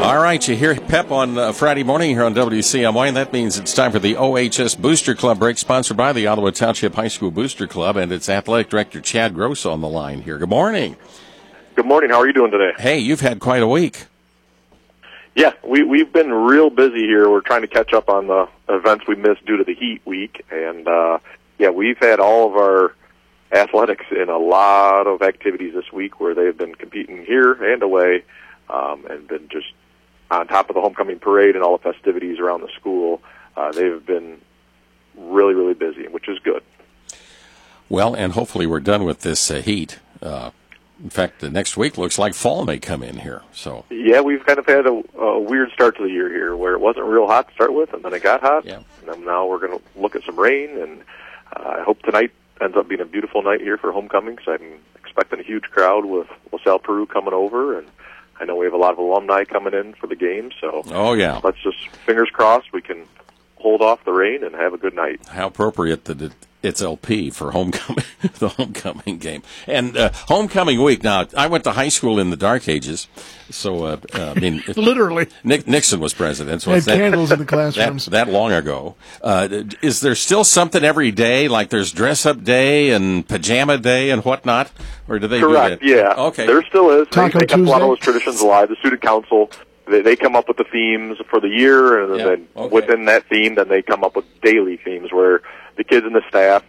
All right, you hear Pep on Friday morning here on WCMY, and that means it's time for the OHS Booster Club break, sponsored by the Ottawa Township High School Booster Club, and it's Athletic Director Chad Gross on the line here. Good morning. Good morning. How are you doing today? Hey, you've had quite a week. Yeah, we've been real busy here. We're trying to catch up on the events we missed due to the heat week, and we've had all of our athletics in a lot of activities this week where they've been competing here and away, and been just on top of the homecoming parade and all the festivities around the school. They've been really, really busy, which is good. Well, and hopefully we're done with this heat. In fact, the next week looks like fall may come in here. So yeah, we've kind of had a weird start to the year here, where it wasn't real hot to start with, and then it got hot. Yeah. And then now we're going to look at some rain, and I hope tonight ends up being a beautiful night here for homecoming. So I'm expecting a huge crowd with LaSalle Peru coming over, and I know we have a lot of alumni coming in for the game. So let's just fingers crossed we can hold off the rain and have a good night. How appropriate that it's LP for homecoming, the homecoming game. And homecoming week, now, I went to high school in the dark ages, so, literally. Nixon was president. So had candles in the classrooms. That long ago. Is there still something every day, like there's dress-up day and pajama day and whatnot? Or do they Correct, do that? yeah. Okay. There still is. They kept a lot Tuesday? of those traditions alive. The student council, they come up with the themes for the year, and then within that theme, then they come up with daily themes where the kids and the staff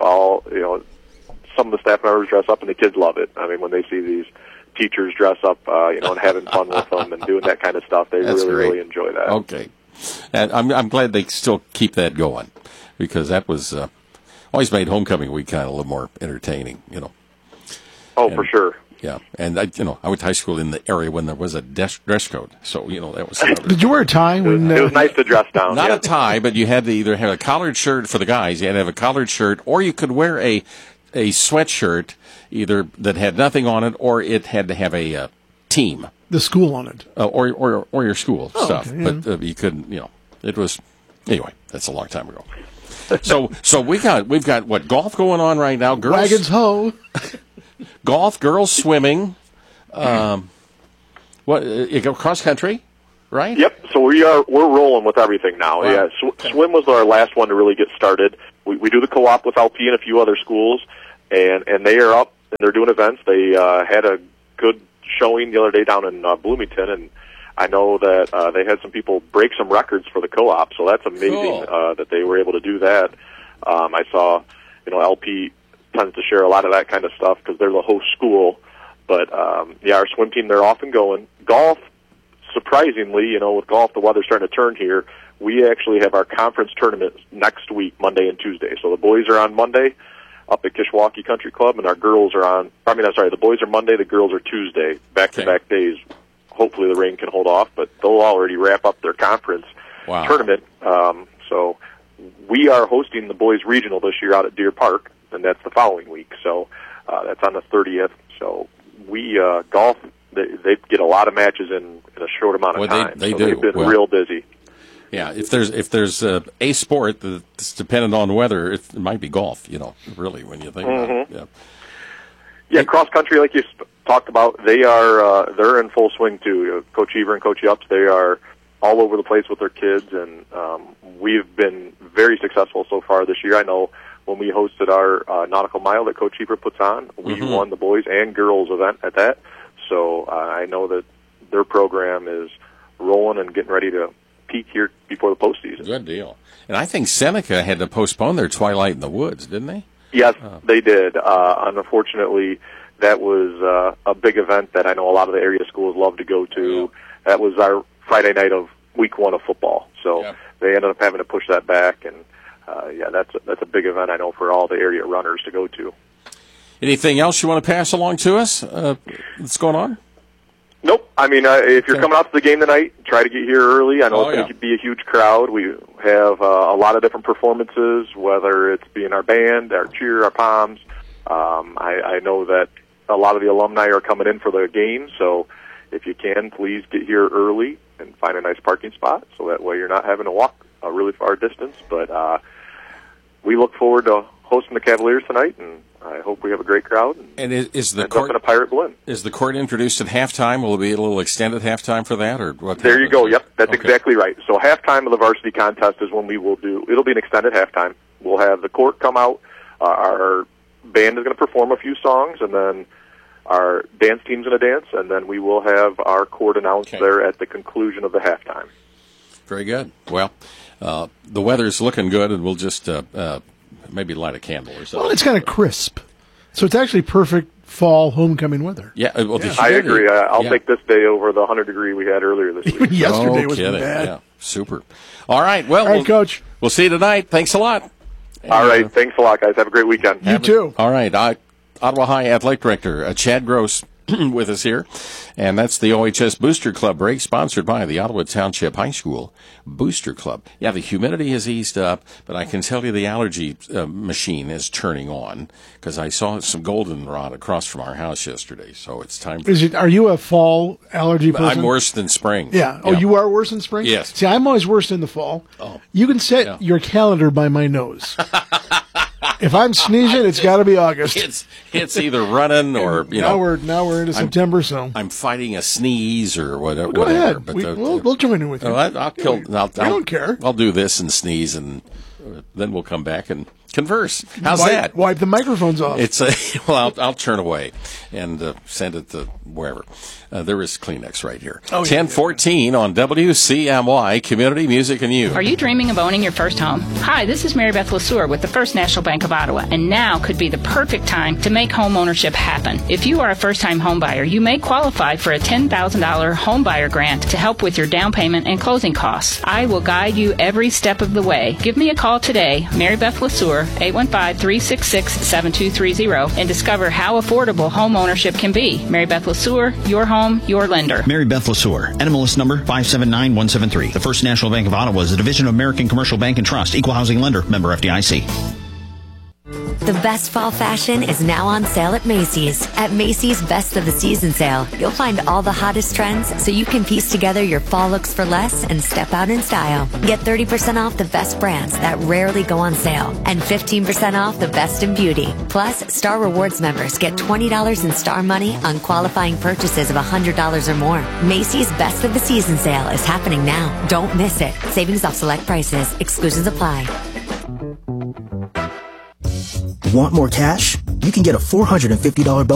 some of the staff members dress up, and the kids love it. I mean, when they see these teachers dress up, and having fun with them and doing that kind of stuff, they really enjoy that. Okay. And I'm glad they still keep that going, because that was always made homecoming week kind of a little more entertaining, For sure. Yeah, and I went to high school in the area when there was a dress code, so that was. Did you wear a tie? It was nice to dress down. Not a tie, but you had to either have a collared shirt for the guys. You had to have a collared shirt, or you could wear a sweatshirt either that had nothing on it, or it had to have a team. The school on it, or your school stuff. Okay, yeah. But you couldn't. It was anyway. That's a long time ago. So we've got what, golf going on right now? Girls wagons ho. Golf, girls swimming, cross country, right? Yep. So we're rolling with everything now. Wow. Yeah. Swim was our last one to really get started. We do the co-op with LP and a few other schools, and they are up and they're doing events. They had a good showing the other day down in Bloomington, and I know that they had some people break some records for the co-op. So that's amazing. Cool. That they were able to do that. I saw, LP tends to share a lot of that kind of stuff because they're the host school. But, our swim team, they're off and going. Golf, surprisingly, with golf, the weather's starting to turn here. We actually have our conference tournament next week, Monday and Tuesday. So the boys are on Monday up at Kishwaukee Country Club, and our girls are the boys are Monday, the girls are Tuesday, back-to-back days. Hopefully the rain can hold off, but they'll already wrap up their conference tournament. So we are hosting the boys regional this year out at Deer Park, and that's the following week. So that's on the 30th. So we golf, they get a lot of matches in a short amount of time. They so do. They've been real busy. Yeah, if there's a sport that's dependent on weather, it might be golf. Really, when you think about it. Yeah. Yeah, cross country, like you talked about, they're in full swing too. Coach Eber and Coach Yups, they are all over the place with their kids, and we've been very successful so far this year. I know when we hosted our Nautical Mile that Coach Eber puts on, we won the boys and girls event at that. So I know that their program is rolling and getting ready to peak here before the postseason. Good deal. And I think Seneca had to postpone their Twilight in the Woods, didn't they? Yes, they did. Unfortunately, that was a big event that I know a lot of the area schools love to go to. That was our Friday night of week 1 of football. So they ended up having to push that back, and that's a big event I know for all the area runners to go to. Anything else you want to pass along to us that's going on? Nope. I mean, if you're coming out to the game tonight, try to get here early. I know it's going to be a huge crowd. We have a lot of different performances, whether it's being our band, our cheer, our poms. I know that a lot of the alumni are coming in for the game, so if you can, please get here early and find a nice parking spot, so that way you're not having to walk a really far distance. But we look forward to hosting the Cavaliers tonight, and I hope we have a great crowd. And is the ends up in a Pirate Blend. Is the court introduced at halftime? Will it be a little extended halftime for that, or what? There you go. Yep, that's Okay. exactly right. So halftime of the varsity contest is when we will do. It'll be an extended halftime. We'll have the court come out. Our band is going to perform a few songs, and then our dance team's going to dance, and then we will have our court announced there at the conclusion of the halftime. Very good. Well, the weather's looking good, and we'll just maybe light a candle or something. Well, it's kind of crisp. So it's actually perfect fall homecoming weather. Yeah, well, the I agree. I'll yeah. take this day over the 100-degree we had earlier this Even week. yesterday No was kidding. bad. Yeah, super. All right. Well, All right, Coach. We'll see you tonight. Thanks a lot. All right. Thanks a lot, guys. Have a great weekend. You too. All right. Ottawa High Athletic Director Chad Gross with us here. And that's the OHS Booster Club break, sponsored by the Ottawa Township High School Booster Club. Yeah, the humidity has eased up, but I can tell you the allergy machine is turning on, because I saw some goldenrod across from our house yesterday. So it's time for... Are you a fall allergy person? I'm worse than spring. Yeah. Oh, you are worse in spring? Yes. See, I'm always worse in the fall. Oh. You can set your calendar by my nose. If I'm sneezing, it's got to be August. It's either running or, now we're into September, so I'm fighting a sneeze or whatever. go ahead. But We'll join in with you. I'll don't care. I'll do this and sneeze, and then we'll come back and converse. How's that? Wipe the microphones off. It's I'll turn away and send it to wherever. There is Kleenex right here. 10:14 on WCMY Community Music and You. Are you dreaming of owning your first home? Hi, this is Mary Beth LeSueur with the First National Bank of Ottawa, and now could be the perfect time to make home ownership happen. If you are a first-time home buyer, you may qualify for a $10,000 home buyer grant to help with your down payment and closing costs. I will guide you every step of the way. Give me a call today, Mary Beth LeSueur, 815-366-7230, and discover how affordable home ownership can be. Mary Beth LeSueur, your home, your lender. Mary Beth LeSueur, NMLS number 579173. The First National Bank of Ottawa is a division of American Commercial Bank and Trust, equal housing lender, member FDIC. The best fall fashion is now on sale at Macy's. At Macy's Best of the Season sale, you'll find all the hottest trends so you can piece together your fall looks for less and step out in style. Get 30% off the best brands that rarely go on sale and 15% off the best in beauty. Plus, Star Rewards members get $20 in Star Money on qualifying purchases of $100 or more. Macy's Best of the Season sale is happening now. Don't miss it. Savings off select prices. Exclusions apply. Want more cash? You can get a $450 bonus